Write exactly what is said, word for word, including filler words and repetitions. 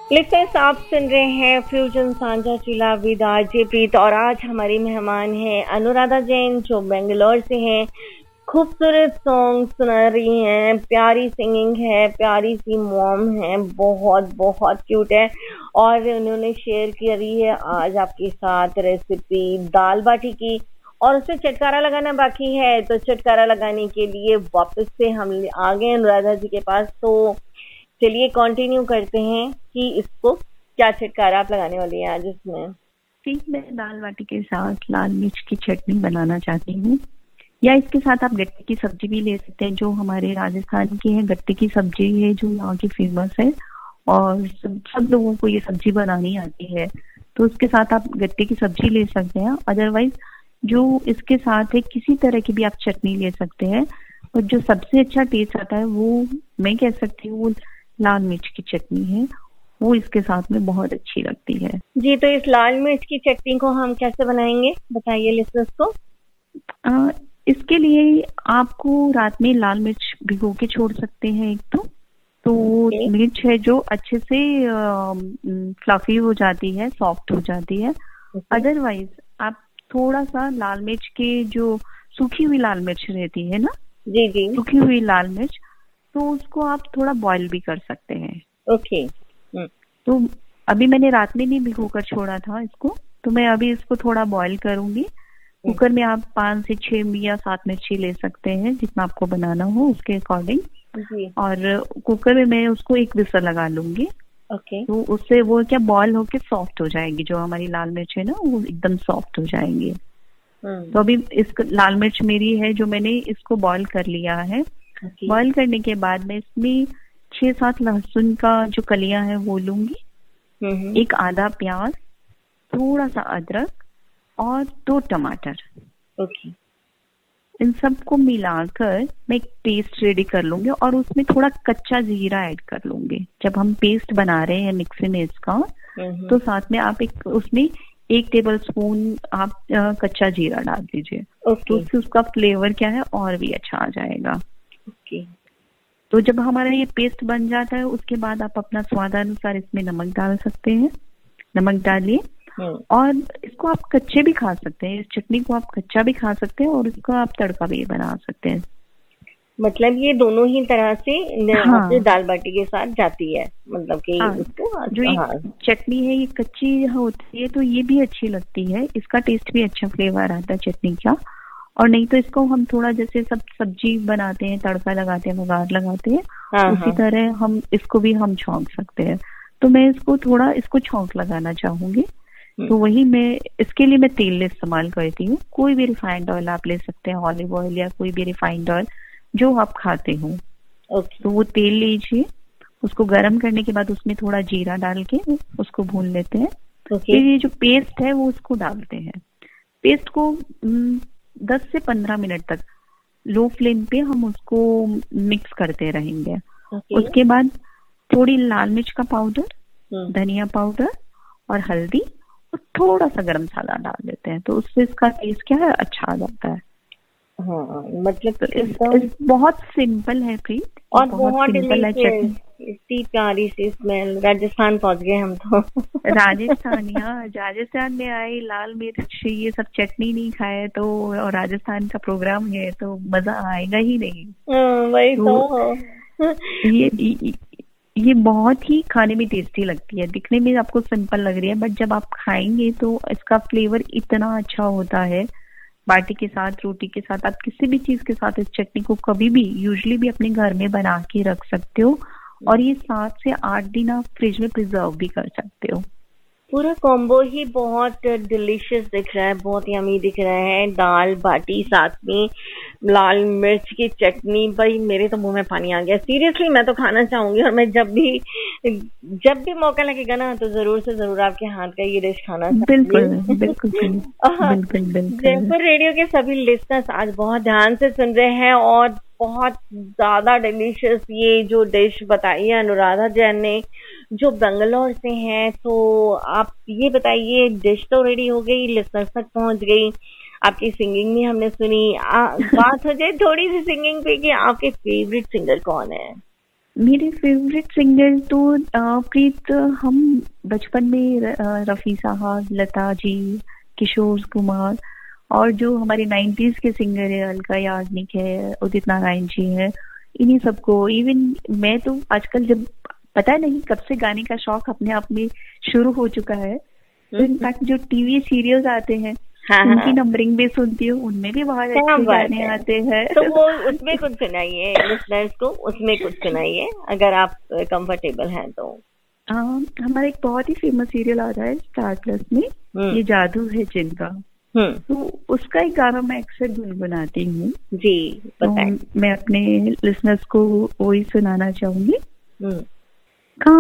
Listeners, आप सुन रहे हैं फ्यूजन सांझा चीला विद आरजे प्रीत और आज हमारी मेहमान हैं अनुराधा जैन जो बेंगलोर से हैं। खूबसूरत सॉन्ग सुना रही हैं, प्यारी सिंगिंग है, प्यारी सी मॉम है, बहुत बहुत क्यूट है और उन्होंने शेयर करी है आज आपके साथ रेसिपी दाल बाटी की और उसमें चटकारा लगाना बाकी है। तो चटकारा लगाने के लिए वापस से हम आ गए अनुराधा जी के पास। तो चलिए कंटिन्यू करते हैं कि इसको क्या चटकारा आप लगाने वाली हैं आज इसमें। ठीक, मैं दाल बाटी के साथ लाल मिर्च की चटनी बनाना चाहती हूँ, या इसके साथ आप गट्टे की सब्जी भी ले सकते हैं जो हमारे राजस्थान की है। गट्टे की सब्जी है जो यहाँ की फेमस है और सब, सब लोगों को ये सब्जी बनानी आती है, तो उसके साथ आप गट्टे की सब्जी ले सकते हैं। अदरवाइज जो इसके साथ है किसी तरह की भी आप चटनी ले सकते हैं, और जो सबसे अच्छा टेस्ट आता है वो मैं कह सकती हूँ वो लाल मिर्च की चटनी है, वो इसके साथ में बहुत अच्छी लगती है। जी, तो इस लाल मिर्च की चटनी को हम कैसे बनाएंगे बताइए लिसनर्स को। आ, इसके लिए आपको रात में लाल मिर्च भिगो के छोड़ सकते हैं। एक तो तो okay. मिर्च है जो अच्छे से फ्लफी हो जाती है, सॉफ्ट हो जाती है। Otherwise okay. आप थोड़ा सा लाल मिर्च के जो सूखी हुई लाल मिर्च रहती है ना, जी जी, सूखी हुई लाल मिर्च, तो उसको आप थोड़ा बॉईल भी कर सकते हैं। Okay okay. तो अभी मैंने रात में नहीं भिगोकर छोड़ा था इसको, तो मैं अभी इसको थोड़ा बॉईल करूंगी। कुकर में आप पांच से छह या सात मिर्ची ले सकते हैं, जितना आपको बनाना हो उसके अकॉर्डिंग। और कुकर में मैं उसको एक विसल लगा लूंगी। ओके, तो उससे वो क्या बॉईल होके सॉफ्ट हो जाएगी, जो हमारी लाल मिर्च है ना वो एकदम सॉफ्ट हो जाएंगी। तो अभी इस लाल मिर्च मेरी है जो मैंने इसको बॉईल कर लिया है। बॉईल करने के बाद मैं इसमें छह सात लहसुन का जो कलियां है वो लूंगी, एक आधा प्याज, थोड़ा सा अदरक और दो टमाटर। ओके, इन सबको मिलाकर मैं एक पेस्ट रेडी कर लूंगी और उसमें थोड़ा कच्चा जीरा ऐड कर लूंगी। जब हम पेस्ट बना रहे हैं मिक्सी में इसका, तो साथ में आप एक उसमें एक टेबल स्पून आप आ, कच्चा जीरा डाल दीजिए। तो उससे उसका फ्लेवर क्या है और भी अच्छा आ जाएगा। ओके, तो जब हमारा ये पेस्ट बन जाता है उसके बाद आप अपना स्वादानुसार इसमें नमक डाल सकते हैं। नमक डालिए और इसको आप कच्चे भी खा सकते हैं, इस चटनी को आप कच्चा भी खा सकते हैं और इसको आप तड़का भी बना सकते हैं। मतलब ये दोनों ही तरह से हाँ। दाल बाटी के साथ जाती है, मतलब कि हाँ। जो ये हाँ। चटनी है ये कच्ची होती है तो ये भी अच्छी लगती है, इसका टेस्ट भी अच्छा फ्लेवर आता है चटनी का। और नहीं तो इसको हम थोड़ा जैसे सब सब्जी बनाते हैं, तड़का लगाते हैं, वगार लगाते हैं, हाँ, उसी हाँ. तरह हम इसको भी हम छौंक सकते हैं। तो मैं इसको थोड़ा इसको छौंक लगाना चाहूंगी। तो वही मैं इसके लिए मैं तेल इस्तेमाल करती हूँ। कोई भी रिफाइंड ऑयल आप ले सकते हैं, ऑलिव ऑयल या कोई भी रिफाइंड ऑयल जो आप खाते हो। okay. तो वो तेल लीजिए, उसको गर्म करने के बाद उसमें थोड़ा जीरा डाल के उसको भून लेते हैं। okay. फिर ये जो पेस्ट है वो उसको डालते हैं। पेस्ट को दस से पंद्रह मिनट तक लो फ्लेम पे हम उसको मिक्स करते रहेंगे। okay. उसके बाद थोड़ी लाल मिर्च का पाउडर, hmm. धनिया पाउडर और हल्दी और थोड़ा सा गरम मसाला डाल देते हैं, तो उससे इसका टेस्ट क्या है अच्छा आ जाता है। हाँ, मतलब तो इस, इस बहुत सिंपल है प्रीत, और बहुत सिंपल है चटनी, इतनी प्यारी सी स्मेल। राजस्थान पहुंच गए हम तो। राजस्थान, यहाँ राजस्थान में आए, लाल मिर्च ये सब चटनी नहीं खाए तो, और राजस्थान का प्रोग्राम है तो मजा आएगा ही नहीं। वही तो, तो ये, ये ये बहुत ही खाने में टेस्टी लगती है। दिखने में आपको सिंपल लग रही है बट जब आप खाएंगे तो इसका फ्लेवर इतना अच्छा होता है। बाटी के साथ, रोटी के साथ, आप किसी भी चीज के साथ इस चटनी को कभी भी यूजुअली भी अपने घर में बना के रख सकते हो और ये सात से आठ दिन आप फ्रिज में प्रिजर्व भी कर सकते हो। पूरा कॉम्बो ही बहुत डिलीशियस दिख रहा है, बहुत यमी दिख रहा है। दाल बाटी साथ में लाल मिर्च की चटनी, भाई मेरे तो मुंह में पानी आ गया। सीरियसली मैं तो खाना चाहूंगी और मैं जब भी जब भी मौका लगेगा ना तो जरूर से जरूर आपके हाथ का ये डिश खाना चाहूंगी। बिल्कुल बिल्कुल बिल्कुल बिल्कुल। जयपुर रेडियो के सभी लिसनर्स आज बहुत ध्यान से सुन रहे हैं और बहुत ज्यादा डिलीशियस ये जो डिश बताई है अनुराधा जैन ने जो बेंगलोर से हैं। तो आप ये बताइए, डिश तो रेडी हो गई, लिसनर्स तक पहुंच गई, आपकी सिंगिंग भी हमने सुनी। आ, बात हो जाए थोड़ी सी सिंगिंग पे कि आपके फेवरेट सिंगर कौन है? मेरे फेवरेट सिंगर तो अ, प्रीत, हम बचपन में र- अ, रफी साहब, लता जी, किशोर कुमार, और जो हमारे नाइन्टीज के सिंगर है अलका याग्निक है, उदित नारायण जी है, इन्हीं सबको। इवन मैं तो आजकल, जब पता नहीं कब से गाने का शौक अपने आप में शुरू हो चुका है, तो इनफैक्ट जो टीवी सीरियल्स आते हैं हाँ उनकी हाँ, नंबरिंग भी सुनती हूँ, उनमें भी बहुत क्या अच्छे बात गाने है। आते हैं। तो वो उसमें कुछ सुनाइए लिसनर्स को, उसमें कुछ सुनाइए अगर आप कंफर्टेबल हैं तो। आ, हमारा एक बहुत ही फेमस सीरियल आ रहा है स्टार प्लस में, हम्म ये जादू है जिनका, हम्म तो उसका एक गाना मैं अक्सर गुनगुनाती हूँ। जी तो बताएं। मैं अपने लिसनर्स को वही सुनाना चाहूंगी। हम्म कहाँ